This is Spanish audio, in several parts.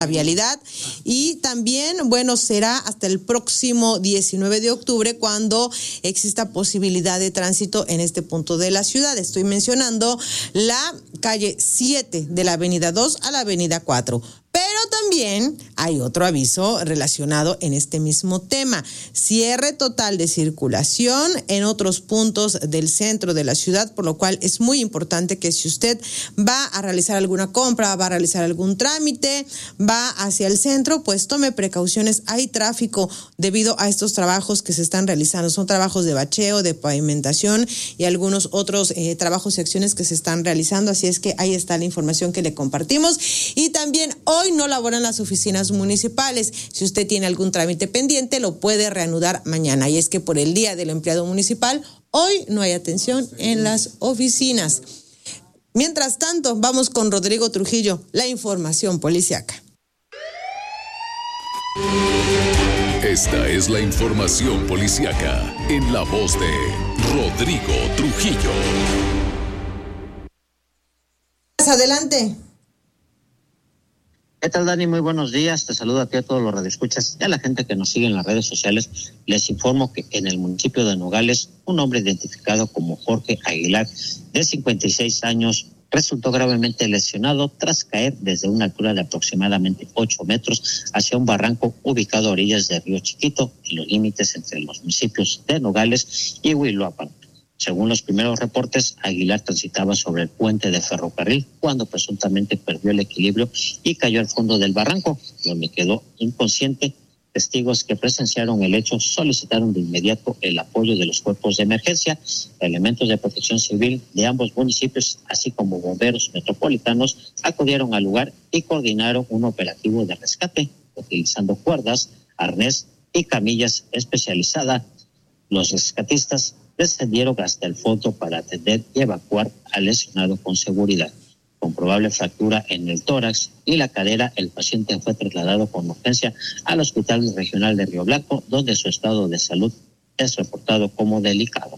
vialidad. Y también, será hasta el próximo 19 de octubre cuando exista posibilidad de tránsito en este punto de la ciudad. Estoy mencionando la calle 7 de la avenida 2 a la avenida 4. Pero también hay otro aviso relacionado en este mismo tema. Cierre total de circulación en otros puntos del centro de la ciudad, por lo cual es muy importante que si usted va a realizar alguna compra, va a realizar algún trámite, va hacia el centro, pues tome precauciones. Hay tráfico debido a estos trabajos que se están realizando. Son trabajos de bacheo, de pavimentación y algunos otros trabajos y acciones que se están realizando. Así es que ahí está la información que le compartimos. Y también hoy no laboran las oficinas municipales. Si usted tiene algún trámite pendiente, lo puede reanudar mañana. Y es que por el Día del Empleado Municipal, hoy no hay atención en las oficinas. Mientras tanto, vamos con Rodrigo Trujillo, la información policiaca. Esta es la información policiaca en la voz de Rodrigo Trujillo. Adelante. ¿Qué tal, Dani? Muy buenos días. Te saludo a ti, a todos los radioescuchas y a la gente que nos sigue en las redes sociales. Les informo que en el municipio de Nogales, un hombre identificado como Jorge Aguilar, de 56 años, resultó gravemente lesionado tras caer desde una altura de aproximadamente 8 metros hacia un barranco ubicado a orillas del río Chiquito, en los límites entre los municipios de Nogales y Huiloapan. Según los primeros reportes, Aguilar transitaba sobre el puente de ferrocarril cuando presuntamente perdió el equilibrio y cayó al fondo del barranco, donde quedó inconsciente. Testigos que presenciaron el hecho solicitaron de inmediato el apoyo de los cuerpos de emergencia, elementos de protección civil de ambos municipios, así como bomberos metropolitanos, acudieron al lugar y coordinaron un operativo de rescate, utilizando cuerdas, arnés y camillas especializadas. Los rescatistas descendieron hasta el fondo para atender y evacuar al lesionado con seguridad. Con probable fractura en el tórax y la cadera, el paciente fue trasladado con urgencia al Hospital Regional de Río Blanco, donde su estado de salud es reportado como delicado.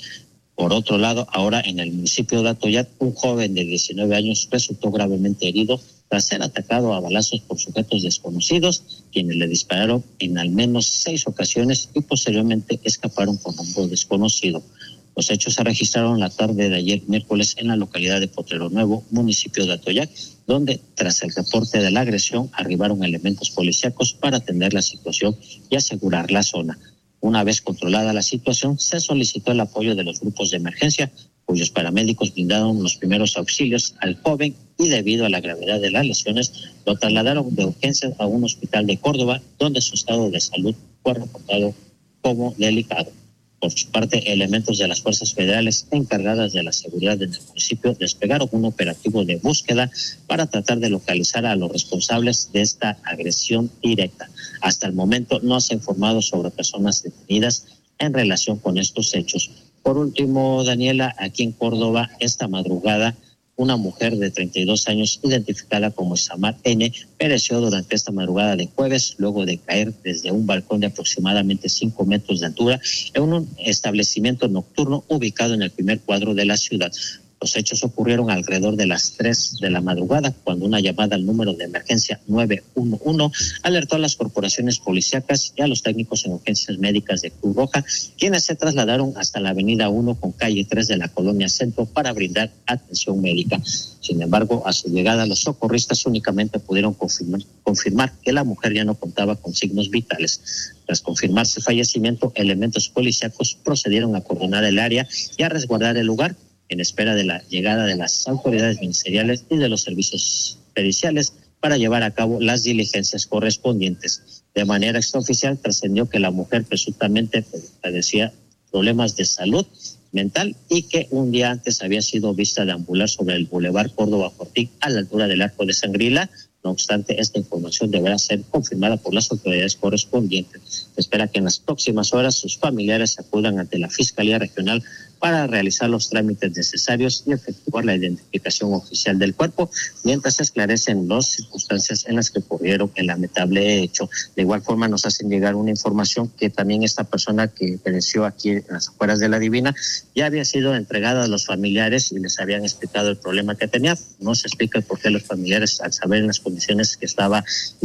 Por otro lado, ahora en el municipio de Atoyac, un joven de 19 años resultó gravemente herido tras ser atacado a balazos por sujetos desconocidos, quienes le dispararon en al menos 6 ocasiones y posteriormente escaparon con rumbo desconocido. Los hechos se registraron la tarde de ayer miércoles en la localidad de Potrero Nuevo, municipio de Atoyac, donde tras el reporte de la agresión arribaron elementos policíacos para atender la situación y asegurar la zona. Una vez controlada la situación, se solicitó el apoyo de los grupos de emergencia, cuyos paramédicos brindaron los primeros auxilios al joven y debido a la gravedad de las lesiones, lo trasladaron de urgencias a un hospital de Córdoba, donde su estado de salud fue reportado como delicado. Por su parte, elementos de las fuerzas federales encargadas de la seguridad en el municipio desplegaron un operativo de búsqueda para tratar de localizar a los responsables de esta agresión directa. Hasta el momento no se ha informado sobre personas detenidas en relación con estos hechos. Por último, Daniela, aquí en Córdoba, esta madrugada, una mujer de 32 años, identificada como Samar N., pereció durante esta madrugada de jueves, luego de caer desde un balcón de aproximadamente 5 metros de altura en un establecimiento nocturno ubicado en el primer cuadro de la ciudad. Los hechos ocurrieron alrededor de las 3 de la madrugada, cuando una llamada al número de emergencia 911 alertó a las corporaciones policíacas y a los técnicos en urgencias médicas de Cruz Roja, quienes se trasladaron hasta la avenida 1 con calle 3 de la colonia Centro para brindar atención médica. Sin embargo, a su llegada, los socorristas únicamente pudieron confirmar que la mujer ya no contaba con signos vitales. Tras confirmarse el fallecimiento, elementos policíacos procedieron a coordinar el área y a resguardar el lugar, en espera de la llegada de las autoridades ministeriales y de los servicios periciales para llevar a cabo las diligencias correspondientes. De manera extraoficial, trascendió que la mujer presuntamente padecía problemas de salud mental y que un día antes había sido vista deambular sobre el Boulevard Córdoba Fortín a la altura del Arco de Sangrila. No obstante, esta información deberá ser confirmada por las autoridades correspondientes. Se espera que en las próximas horas sus familiares acudan ante la Fiscalía Regional para realizar los trámites necesarios y efectuar la identificación oficial del cuerpo, mientras se esclarecen las circunstancias en las que ocurrieron el lamentable hecho. De igual forma nos hacen llegar una información que también esta persona que pereció aquí en las afueras de La Divina ya había sido entregada a los familiares y les habían explicado el problema que tenía. No se explica el por qué los familiares, al saber en las condiciones que estaba